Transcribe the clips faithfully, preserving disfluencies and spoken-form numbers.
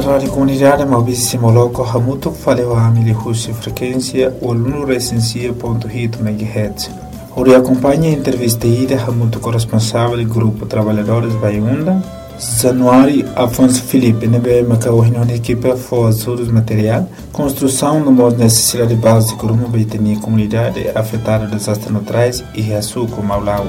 rádio comunidade Malbisi Moloco Hamutuk faleu a Amili Husi frequência Olunu Recensia ponto hito megahertz. Ori acompanha a entrevista ida Hamutuk responsável do grupo Trabalhadores Baiunda. Januário Afonso Felipe nebe makaohino na equipe for todos material construção no modo necessidade básica de uma baitania comunidade afetada dos desastres naturais e reaçuco Maulau.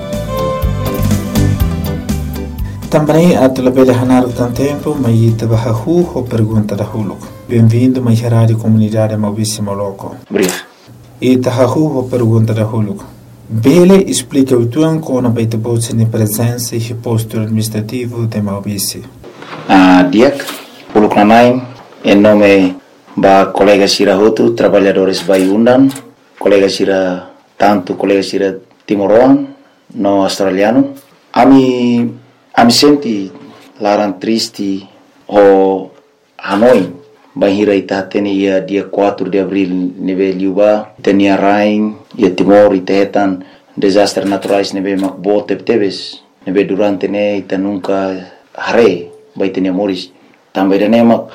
Também a telebele hanar tan tempo mai tabahu ho pergunta da huluk. Bem-vindo mai rádio comunidade Malbisi Moloco. Obrigado. E tabahu ho pergunta da huluk. Bele explica o tuan com a baita bolsa de presença e posto administrativo de Malbisi. Ah, diak, huluk nanai, em nome ba colega Sira Hotu, trabalhadores Baiundan, colega Sira tanto colega Sira Timoroan, no australiano. Ami Ami senti larang triste o Hanoi bahira ita teni ia dia quatro de abril neve liuba tenia rain ia Timor ita hetan desastre naturais neve makbo tebes neve durante ne ita nunca hare bai tenia moris também ne mak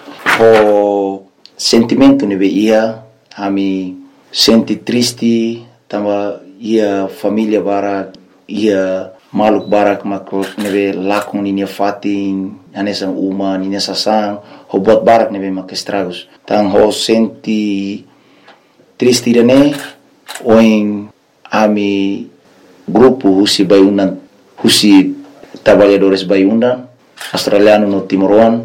o sentimento neve ia ami senti triste tamba ia família bara ia maluk barak makro nebe lakon ninia fatin anesa uma ninia sasang ho buat barak nebe mak estragos tang ho senti triste irene oin ami grupo husi Baiundan husi trabalhadores Baiundan australiano no Timoroan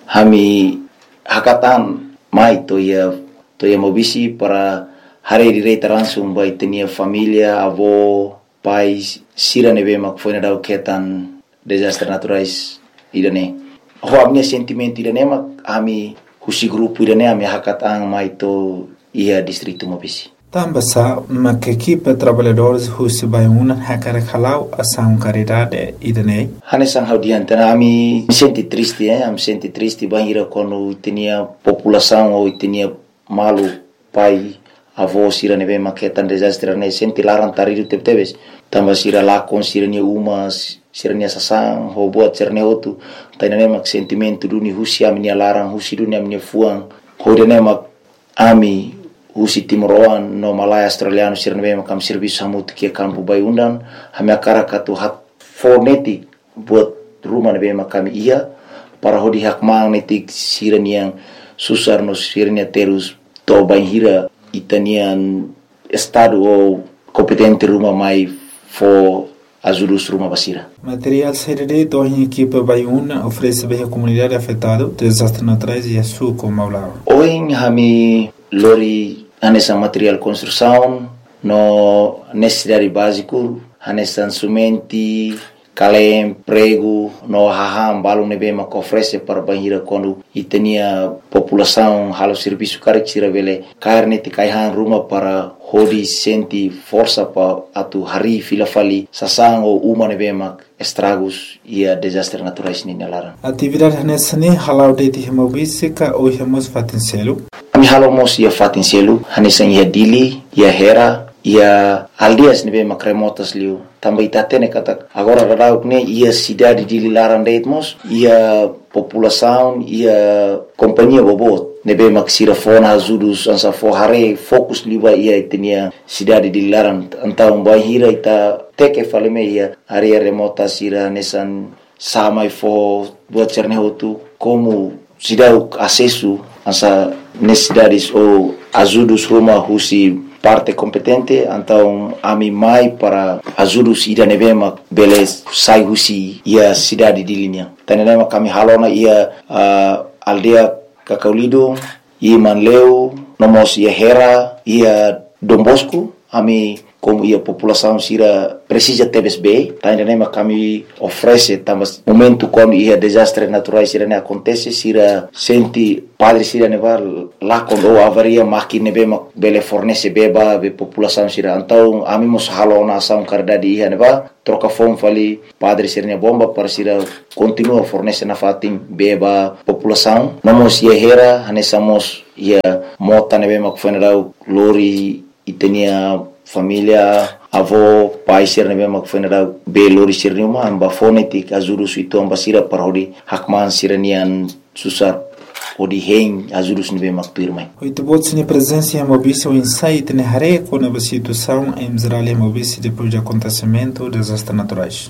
hami hakatan mai to ia to ia Malbisi para hari direita langsung bai tenia família avó pais sira nebe mak foi na ketan desastre naturais irane ho amne sentimento irane mak ami husi grupo irane ami hakatang mai to ia distrito Malbisi Tambasa mak equipe trabalhadores husi Baiundan hakara khalau asam caridade irane hanesang haudiante ami senti triste eh am senti triste bahira quando tinha população ou tinha malu pai avó sira neve maketan desastre ne senti larang tariru tebes tamba sira lakon sira ni uma sira ni sasang ho buat sira ne otu tainane mak sentimento duni husi ami ni larang husi duni ami fuang ho dene mak ami husi Timoroan no Malaya australiano sira neve makam serviço hamut ke kampu Baiundan hami akara katu hat fonetik buat rumah neve makam ia para hodi hak magnetik sira ni yang susar no sira ni terus to baihira itanian estado ou competente rumah mai for ajudus rumah basira. Material C D D do em equipe Baiundan oferece bem a comunidade afetada desastres naturais e a sua como Maulau. Hoje hami lori anessa material construção no necessidade básico anessa sumenti kalem prego no haham balung nebe mak oferece para bahira quando itania população halo serviço karik sira vele carne ti kaihan rumah para hodi senti força pa atu hari filafali sasang o uma nebe mak estragos ia desastre naturais ni nalara atividade nessa ne halau de ti Malbisi ka o hemos fatincelo ami halo mos ia fatincelo hanesa ia dili ia hera ia aldias nebe mak remotas liu também tatene kata agora radauk ne ia cidade de Lilaran Deitmos ia população ia companhia bobot nebe maksira fona azudus ansa forhare fokus liba ia tenia cidade de Lilaran então bahira ita teke faleme ia area remota sira nesan samai fo buat cerne hotu como cidade acesso ansa necessidades ou azudus rumah husi parte competente então ami mai para ajudus ida nevema beles sai husi ia cidade de linha tanema kami halona ia uh, aldea Kakaulido ia Manleu nomos ia Hera ia Dom Bosco ami como ia população sira precisa tebes bem tanema kami oferece tamas momento quando ia desastre naturais sira ne acontece sira senti padre sira neva lá quando avaria máquina nebe bele fornece beba be população sira então ami mos halona ação cardade ia neva troca fome fali padre sira ne bomba para sira continua fornece na fatim beba população nomos ia Hera hanesamos ia mota nebe mak funeral lori itenia família avó pai sir nebe mak funeral be lori sir numa amba fonetik azuru suito amba sira parodi hakman siranian susar o de hen ajudos nebe makpirmai. Oito bots ni presença em Mobice o insight ne hare com a situação em Israel e Mobice depois do acontecimento dos desastres naturais.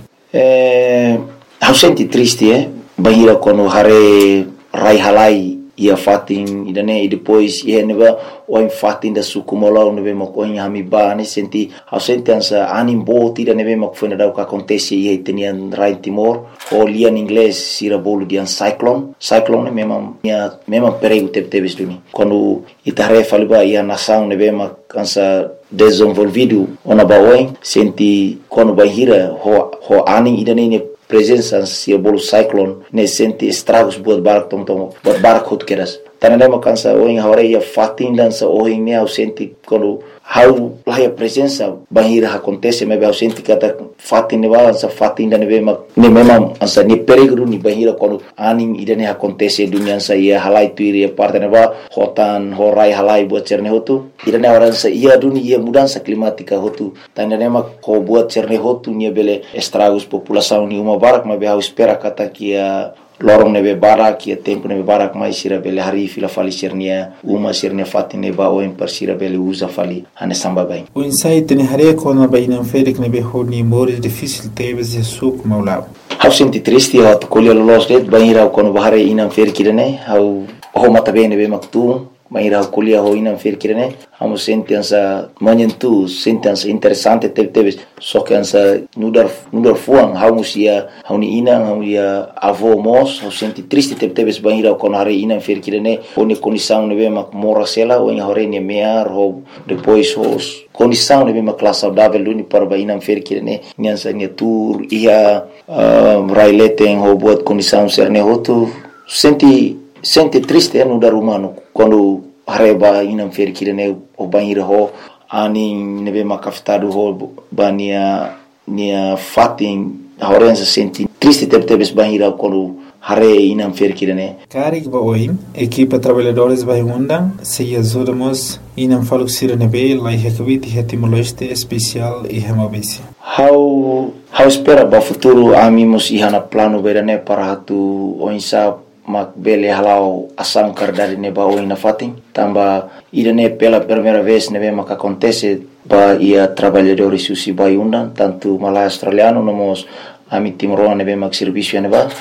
É, eu senti triste, é, bahira quando hare rai halai ia fatin idane e depois ia neba o em fatin da sukumolau nebe makoin hamiba ne senti eu senti ansa animbo tira nebe makfuna da o que acontece ia tenian rai Timor o lia em inglês sira bolo de cyclone cyclone mesmo minha mesmo perigo teve teve duni quando itare faliba ia nação nebe mak ansa desenvolvido ona baoin senti quando bahira ho ho ani idane ne presença se bolo cyclone ne senti estragos buat barak tom tom buat barak hot keras tananda makansa oin hore ia fatin dança oin ne au senti quando how lá a presença bahira acontece mas eu senti que tá fatin ne balança fatin da neve mak ne memang ansa ni perigo ni bahira quando aning idane acontece dunia sa ia halai tu ia parte ne ba hotan horai halai buat cerne hotu idane orang sa ia dunia ia mudança climática hotu tananda mak ko buat cerne hotu ni bele estragos população ni uma barak mas eu espera kata que a lorong nebe barak ia tempo nebe barak mai sira bele hari fila fali sernia uma sernia fatin neba o em sira bele usa fali ane samba bem o insight ne hare com a baina ferik nebe honi mores difícil teves e suk maulao eu senti triste eu colher los det baira quando bahare inam ferik ne eu o mata bem nebe maktu baira colher ho inam ferik ne amo senti ansa manyentu senti ansa interessante teve teve só que ansa nudar nudar fuang hau musia hau ni ina hau ia avô mos hau senti triste teve teve baira quando hare inam ferik ne oni condição nebe mak mora sela o em hore ne mear ho depois os condição nebe mak classe saudável luni para bainam ferik ne nyansa ne tour ia raileten ho buat condição serne hotu senti senti triste é nudar humano quando hareba inam ferik ne o banheiro ho ani nebe makafitado ho bania nia fatin horenza senti triste teve teve banheiro quando hare inam ferik ne Karik ba oim equipa trabalhadores vai undang se ajudamos inam faluk sira nebe lai hekvit hetimoleste especial e hemabisi how how espera ba futuro amimos ihana plano berane para hatu oinsa mak bele halau asam kardari ne ba oina fatin tamba idane pela primeira vez nebe mak acontece ba ia trabalhadores susi vai undan tanto malai australiano nomos ami timoroa nebe mak serviço ne ba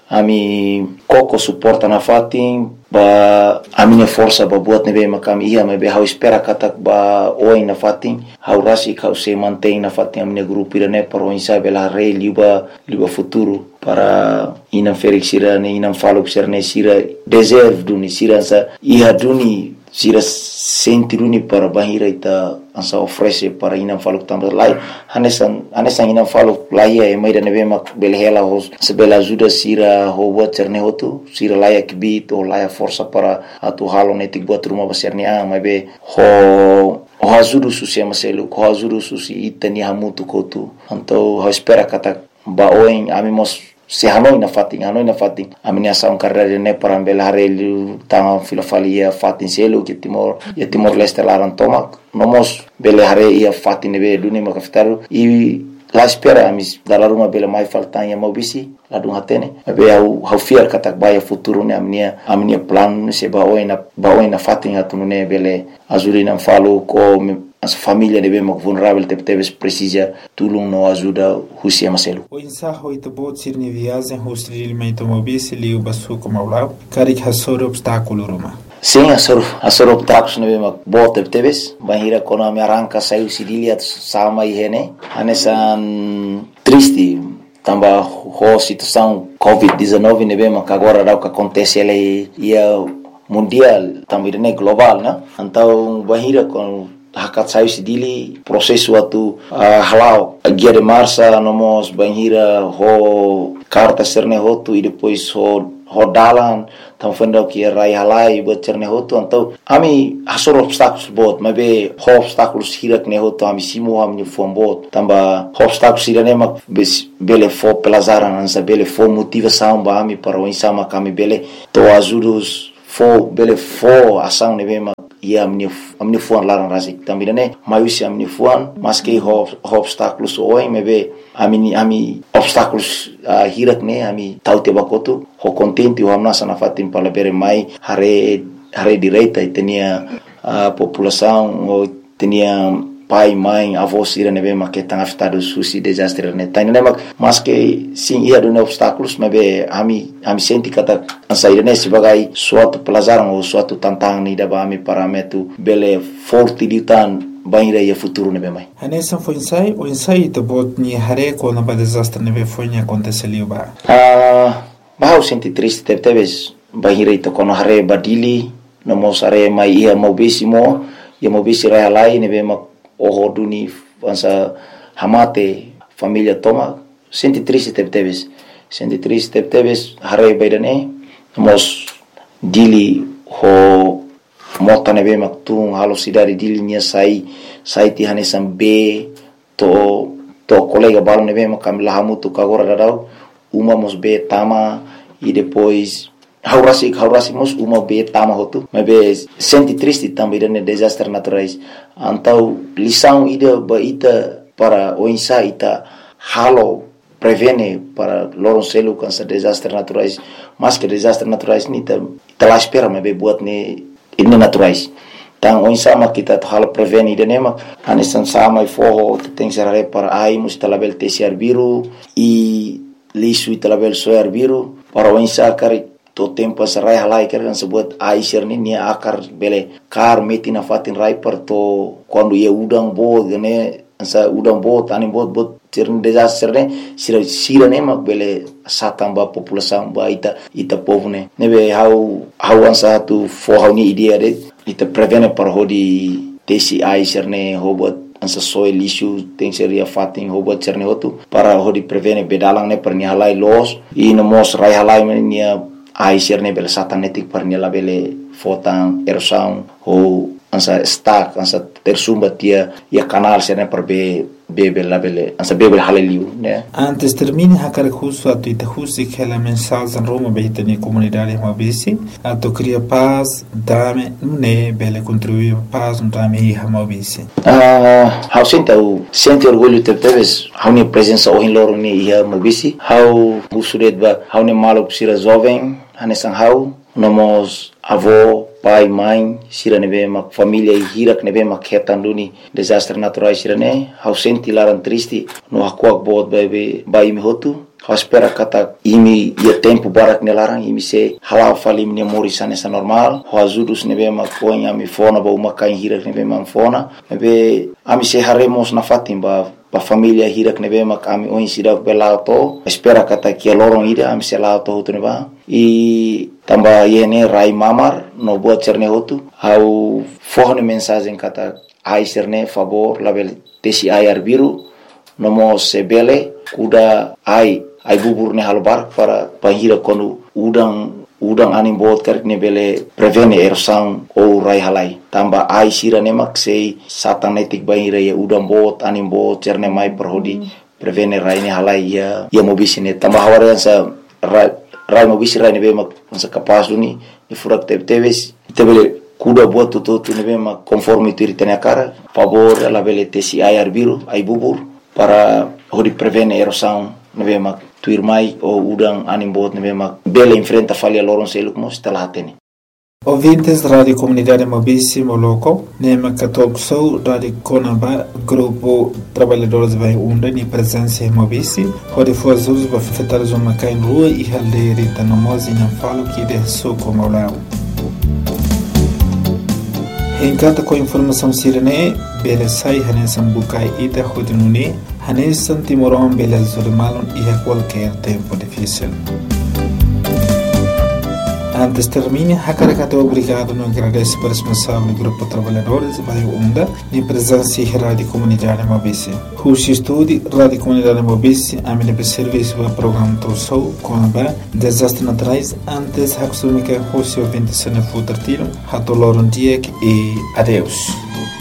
ami koko suporta na fatin ba a minha força ba buat nebe makam ia me be how espera katak ba oi na fatin how rasi how se mantém na fatin a minha grupo irane para o insabe la rei liba liba futuro para ina felix sira ne ina falo sira sira deserve duni sira sa ia duni sira senti duni para bahira ita ansa oferece para ina falo também lai hanesan hanesan ina falo lai e mai da nebe mak belhela hos se bela ajuda sira ho buat cerne hotu sira lai akbit o lai força para atu halo netik buat rumah besarnya ah mai be ho o ajuda susi maselu ho ajuda susi itani hamutu kotu então ho espera kata ba oin amimos se hanoi na fatin hanoi na fatin aminia saun carreira ne para belare tanga filofalia fatin selo que timor e timor leste laran tomak nomos belare ia fatin be duni makaftaru e la espera amis dalla ruma bela mai faltan ya mobisi la dun hatene be au hau fiar katak baya futuro ne aminia aminia plan se ba oina ba oina fatin atune bele azulina falo ko as família de bem vulnerável te teves precisa tulung no ajuda husia maselu o insaho ito bot sirni viagem hostri limento mobisi liu basu como ao karik hasor obstáculo roma sim asor asor obstáculos no bem bot te teves bahira kono me arranca saiu sidilia sama ihene anesan triste tamba ho situação covid dezenove ne bem agora dá o que acontece ele ia mundial também né global né então bahira com hakat sayu sidili prosesu atu uh, halau guia de marcha nomos banhira ho carta serne hotu e depois ho ho dalan tam fenda que rai halai buat cerne hotu então ami hasor obstáculos bot mabe ho obstáculos hirak ne hotu ami simo ami fom bot tamba ho obstáculos irane mak bele fo pelazaran ansa bele fo motivação ba ami para o insama kami bele to ajudos fo bele fo ação ne be mak ia amin'ny amin'ny foana laran raha zay tambira ne maiusy amin'ny foana maske obstáculos oin mebe ami ami obstáculos uh, hirak ne ami tauti bakotu ho contente o amna sana fatin palabere mai hare hare direita tenia a população o tenia pai mãe avós ira nebe maketang afetado susi desastre ne tani ne mas que sim ia do obstáculos mebe ami ami senti kata saída ne sebagai suatu pelajaran ou suatu tantangan ni daba ami parametu bele forte ditan banira ia futuro nebe mai hanessa foi ensaio o ensaio te bot ni hare ko na ba desastre nebe foi ni aconteceu ba ah bah senti triste teve teves banira ito kono hare badili no mosare mai ia mobisimo ia mobisi rai lai nebe mak o duni ansa hamate família toma senti triste teve teves senti triste teve teves hare baidane mos dili ho mota nebe mak tung halo sidari dili nia sai sai ti hanesam be to to colega balo nebe mak kam lahamutu kagora dadau uma mos be tama e depois haurasi haurasi mos uma be tama hotu mebe senti triste também de desastres naturais então lição ida ba ita para o insa ita halo prevene para loroncelo cansa desastres naturais mas que desastres naturais ni ta ta la espera mebe buat ne ini naturais tang o insa ma kita halo prevene ida nema anesan sama e forro tem serare para ai mus talabel tesiar biru e lisu talabel soar biru para o insa kari to tempo sarai halai kan sebut aisir ni nia akar bele kar meti na fatin rai per to quando ia udang bo gane sa udang bo tani bot bot tirn desastre ne sira sira ne mak bele satamba população ba ita ita povo ne nebe how how ansa tu for how ni idea de ita prevene par hodi tesi aisir ne hobot ansa soil issue tem seria fatin hobot cerne hotu para hodi prevene bedalang ne per ni halai los e no mos rai halai ne nia ai serne bela satanetik par nela bele fotan erosão ou ansa stack ansa tersumba tia ia canal serne par be bebe la bele ansa bebe haleliu né antes termine hakar khusu atu ita khusi kela mensagem roma beitani comunidade mabisi atu cria paz dame ne bele contribuir paz no dame e mabisi ah how senta o sente orgulho te teves how ni presença o in loro ni ia mabisi how usuret ba how ni malo psira jovem hanesan how nomos avô pai mãe sira nebe mak família e hirak nebe mak hetan duni desastre naturais sira ne how senti laran triste no hakuak bot bebe bai mi hotu how espera kata imi ia tempo barak nelarang imi se hala falim ne morisa nessa normal how azudus nebe mak poin ami fona ba uma kain hirak nebe mak fona nebe ami se haremos na fatimba pa família hirak nebe mak ami oin sidak belauto espera kata kia lorong ida ami se lauto hotu neba e tamba yene rai mamar no buat cerne hotu how forne mensagem kata ai cerne favor label tesi ai arbiru no mo sebele kuda ai ai bubur ne halbar para pahira kono udang udang anim bot kerk ne bele prevene erosão ou rai halai tamba ai sira ne mak sei satanetik bahira ya udang bot anim bot cerne mai perhodi prevene rai ne halai ya ya mobisine tamba hawarian sa rai rai mobisi rai ne be mak sa kapas duni e furak teve teves tebele kuda buat tutu tu ne be mak conforme tu ritene cara favor la bele tesi ai arbiru ai bubur para hodi prevene erosão ne be mak tuir mai o udang anim bot ne be mak bele enfrenta falha loron seluk mos talatene ouvintes Rádio Comunidade Mobisi Moloco, Nema Católico Sou, Rádio Conaba, Grupo Trabalhadores Vai Unda, ni presença em Mobisi, onde foi as usos para afetar os macai em rua e haldeira da nomosa e não falo que de soco maulao. Em cada com informação sirene, bele sai hanesan bukai ida hodinune, hanesan timoron bele zulmalon e a qualquer tempo difícil. Antes termine, Hakarakato obrigado no agradece para o responsável do Grupo Trabalhadores Bairro Unda, de presença em Rádio Comunidade Mobisi. Rushi Estúdio, Rádio Comunidade Mobisi, a minha serviço do programa Torsou, com a desastre naturais, antes Haksumika Rushi ouvinte se não for tratado, Hatoloron Diek e adeus.